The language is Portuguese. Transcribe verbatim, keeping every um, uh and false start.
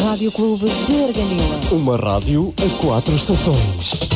Rádio Clube de Arganila. Uma rádio a quatro estações.